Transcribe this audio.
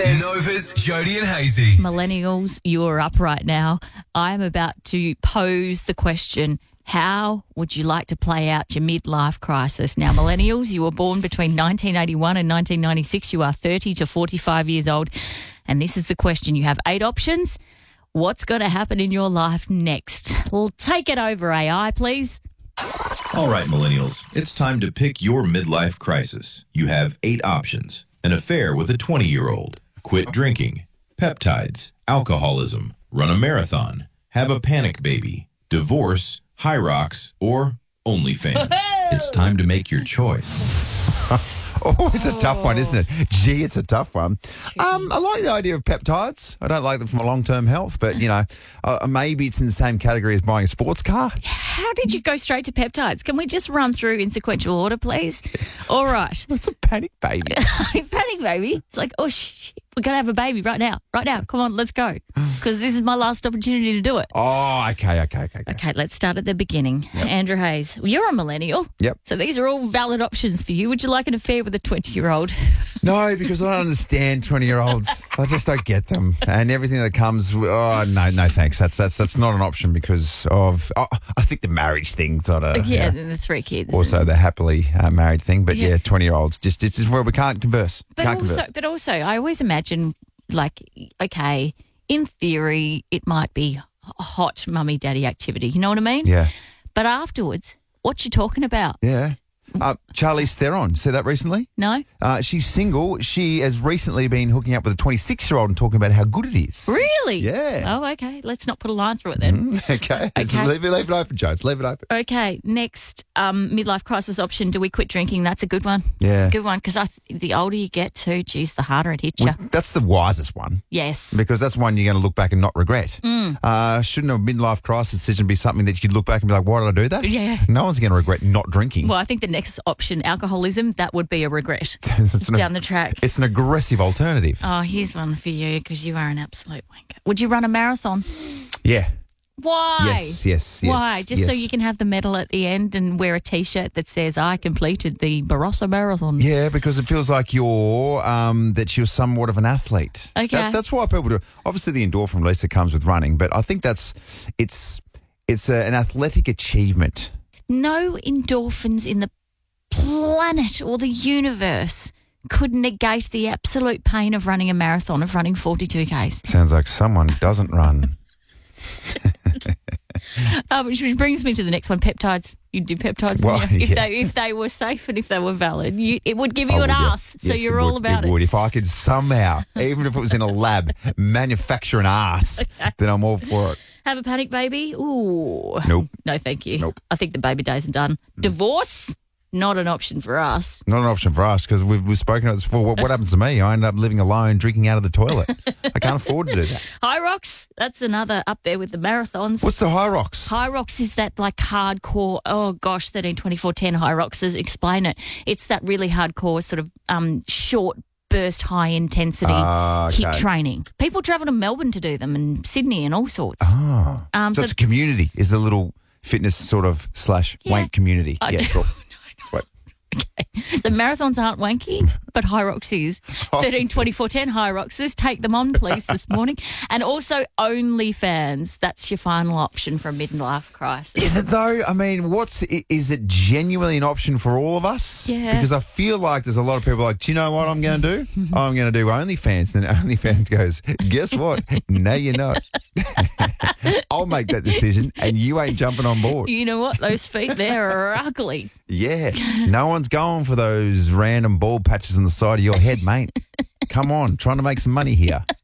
Yes. Nova's Jody and Hazy. Millennials, you are up right now. I am about to pose the question, how would you like to play out your midlife crisis? Now, millennials, you were born between 1981 and 1996. You are 30 to 45 years old. And this is the question. You have 8 options. What's going to happen in your life next? Well, take it over, AI, please. All right, millennials, it's time to pick your midlife crisis. You have 8 options. An affair with a 20-year-old, quit drinking, peptides, alcoholism, run a marathon, have a panic baby, divorce, High Rocks, or OnlyFans. It's time to make your choice. Oh, it's a tough one, isn't it? Gee, it's a tough one. I like the idea of peptides. I don't like them for my long-term health, but, maybe it's in the same category as buying a sports car. How did you go straight to peptides? Can we just run through in sequential order, please? All right. It's a panic baby. Panic baby. It's like, oh, shit, we're going to have a baby right now. Right now. Come on, let's go. Because this is my last opportunity to do it. Oh, okay. Okay, let's start at the beginning. Yep. Andrew Hayes, you're a millennial. Yep. So these are all valid options for you. Would you like an affair with a 20-year-old? No, because I don't understand 20-year-olds. I just don't get them. And everything that comes, no, thanks. That's not an option because of, I think the marriage thing sort of. Yeah, and the 3 kids. Also the happily married thing. But 20-year-olds, it's where we can't converse. But also, I always imagine, like, okay, in theory, it might be hot mummy-daddy activity. You know what I mean? Yeah. But afterwards, what you talking about? Yeah. Charlize Theron, see that recently? No. She's single. She has recently been hooking up with a 26-year-old and talking about how good it is. Really? Yeah. Oh, okay. Let's not put a line through it then. Okay. Leave it open, Jones. Leave it open. Okay. Next midlife crisis option, do we quit drinking? That's a good one. Yeah. Good one, because the older you get too, geez, the harder it hits you. Well, that's the wisest one. Yes. Because that's one you're going to look back and not regret. Shouldn't a midlife crisis decision be something that you could look back and be like, why did I do that? Yeah. No one's going to regret not drinking. Well, I think the next option, alcoholism, that would be a regret down the track. It's an aggressive alternative. Oh, here's one for you because you are an absolute wanker. Would you run a marathon? Yeah. Why? Yes. Why? Just so you can have the medal at the end and wear a T-shirt that says, I completed the Barossa Marathon. Yeah, because it feels like you're somewhat of an athlete. Okay. That's why people do it. Obviously, the endorphin release that comes with running, but I think it's an athletic achievement. No endorphins in the planet or the universe could negate the absolute pain of running a marathon, of running 42Ks. Sounds like someone doesn't run. Which brings me to the next one, peptides. You'd do peptides, well, wouldn't you? If they were safe and if they were valid. It would give you an ass, so yes, you're all about it. It would. If I could somehow, even if it was in a lab, manufacture an ass, then I'm all for it. Have a panic baby? Ooh. Nope. No, thank you. Nope. I think the baby days are done. Divorce? Not an option for us. Not an option for us because we've spoken about this before. What happens to me? I end up living alone, drinking out of the toilet. I can't afford to do that. High Rocks? That's another up there with the marathons. What's the High Rocks? High Rocks is that like hardcore, 13, 24, 10 High Rocks. Explain it. It's that really hardcore sort of short burst, high intensity HIIT training. People travel to Melbourne to do them and Sydney and all sorts. So it's a community, is the little fitness sort of / wank community. Cool. Okay. So marathons aren't wanky, but High Rocks is. 13, 24, 10 High Rocksers. Take them on, please, this morning. And also OnlyFans. That's your final option for a midlife crisis. Is it though? I mean, is it genuinely an option for all of us? Yeah. Because I feel like there's a lot of people like, do you know what I'm going to do? I'm going to do OnlyFans. And then OnlyFans goes, guess what? No, you're not. I'll make that decision and you ain't jumping on board. You know what? Those feet there are ugly. Yeah. No one's going for those random bald patches on the side of your head, mate. Come on, trying to make some money here.